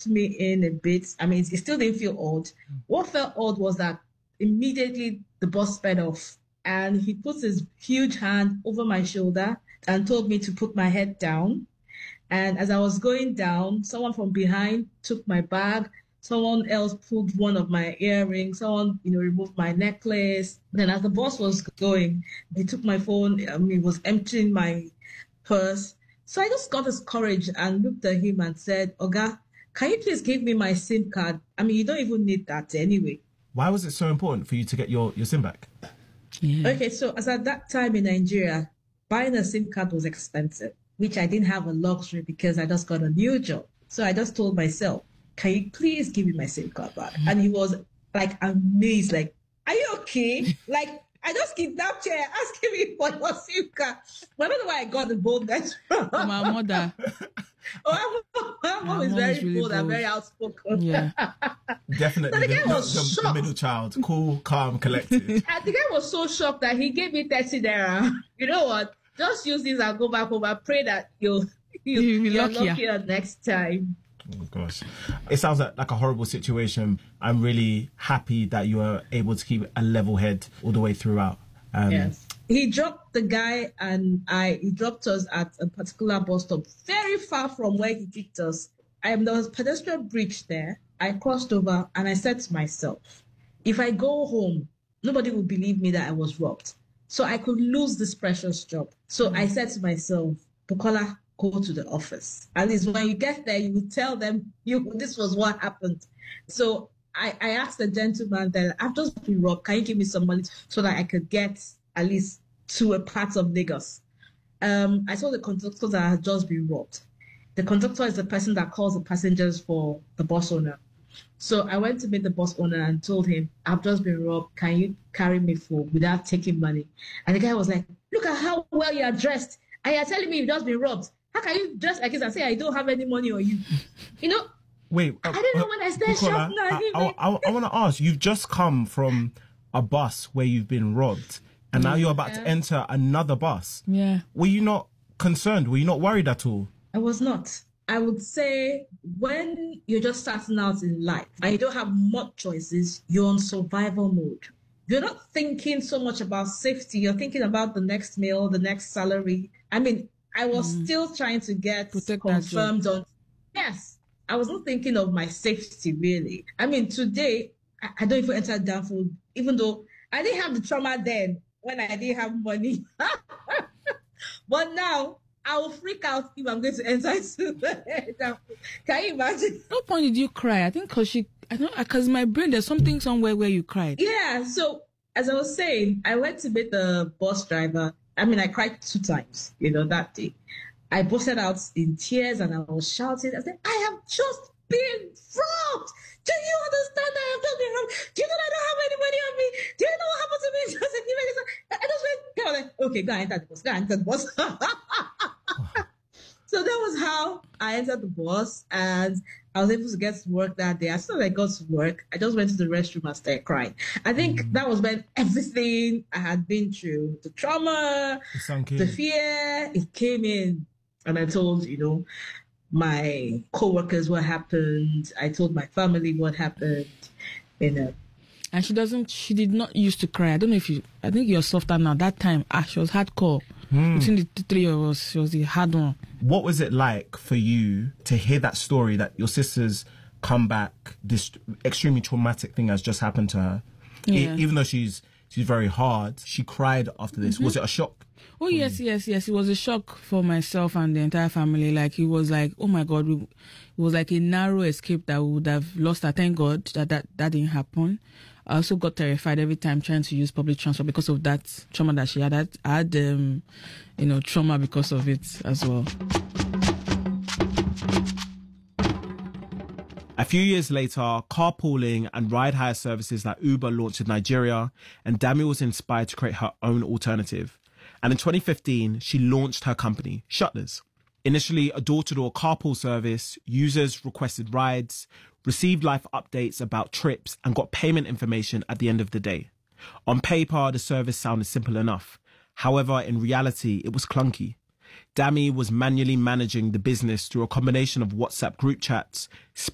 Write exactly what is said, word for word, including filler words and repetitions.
pushed me in a bit. I mean, it still didn't feel odd. What felt odd was that immediately the bus sped off and he put his huge hand over my shoulder and told me to put my head down. And as I was going down, someone from behind took my bag. Someone else pulled one of my earrings. Someone, you know, removed my necklace. Then as the bus was going, they took my phone. I mean, was emptying my purse. So I just got this courage and looked at him and said, Oga, can you please give me my SIM card? I mean, you don't even need that anyway. Why was it so important for you to get your, your SIM back? Yeah. Okay, so as at that time in Nigeria, buying a SIM card was expensive, which I didn't have a luxury because I just got a new job. So I just told myself, can you please give me my SIM card back? And he was like amazed, like, are you okay? Like, I just kidnapped you asking me for your SIM card. But I don't know why I got the boldness from. From our mother. Oh, my mom is very really bold, bold and very outspoken. Yeah. Definitely. So the guy the, was the, shocked. The middle child, cool, calm, collected. And the guy was so shocked that he gave me thirty naira. You know what? Just use this and go back home and pray that you'll, you, You'll be you're luckier. luckier next time. Oh gosh, it sounds like, like a horrible situation. I'm really happy that you were able to keep a level head all the way throughout. Um, Yes. He dropped the guy and I, he dropped us at a particular bus stop, very far from where he picked us. I, there was a pedestrian bridge there. I crossed over and I said to myself, if I go home, nobody will believe me that I was robbed. So I could lose this precious job. So I said to myself, Bukola, go to the office. At least when you get there, you will tell them you this was what happened. So I, I asked the gentleman that I've just been robbed. Can you give me some money so that I could get at least to a part of Lagos? Um, I told the conductor that I had just been robbed. The conductor is the person that calls the passengers for the bus owner. So I went to meet the bus owner and told him, I've just been robbed. Can you carry me for without taking money? And the guy was like, look at how well you are dressed. And you're telling me you've just been robbed. How can you dress like this and say I don't have any money on you? You know, Wait, uh, I didn't know uh, when I started Bukola, shopping. I, I, didn't I, I, I want to ask, you've just come from a bus where you've been robbed and now you're about Yeah. to enter another bus. Yeah. Were you not concerned? Were you not worried at all? I was not. I would say when you're just starting out in life and you don't have much choices, you're on survival mode. You're not thinking so much about safety. You're thinking about the next meal, the next salary. I mean, I was Mm. still trying to get Protect that confirmed on. Yes, I was not thinking of my safety really. I mean, today I, I don't even enter Danfo, even though I didn't have the trauma then when I didn't have money. But now I will freak out if I'm going to enter into the Can you imagine? What point did you cry? I think because she, I don't, because my brain, there's something somewhere where you cried. Yeah, so as I was saying, I went to meet the bus driver. I mean, I cried two times, you know, that day. I busted out in tears and I was shouting. I said, I have just been robbed. Do you understand that I have just been robbed? Do you know that I don't have any money on me? Do you know what happened to me? Just a few minutes ago? I just went, I was like, okay, go and enter the bus. Go and enter the bus. So that was how I entered the bus and I was able to get to work that day. As soon as I got to work, I just went to the restroom and started crying. I think mm. that was when everything I had been through, the trauma, the fear, it came in. And I told, you know, my co-workers what happened. I told my family what happened, you know. And she doesn't, she did not used to cry. I don't know if you, I think you're softer now. That time, ah, she was hardcore. Mm. Between the three of us, she was the hard one. What was it like for you to hear that story that your sister's come back, this extremely traumatic thing has just happened to her? Yeah. E- even though she's she's very hard, she cried after this. Mm-hmm. Was it a shock? Oh, yes, you? yes, yes. It was a shock for myself and the entire family. Like, it was like, oh my God, we, it was like a narrow escape that we would have lost. Her. Thank God that, that that didn't happen. I also got terrified every time trying to use public transport because of that trauma that she had. I had, um, you know, trauma because of it as well. A few years later, carpooling and ride-hire services like Uber launched in Nigeria, and Dami was inspired to create her own alternative. And in twenty fifteen, she launched her company, Shutlers. Initially a door-to-door carpool service, users requested rides, received live updates about trips, and got payment information at the end of the day. On paper, the service sounded simple enough. However, in reality, it was clunky. Dami was manually managing the business through a combination of WhatsApp group chats,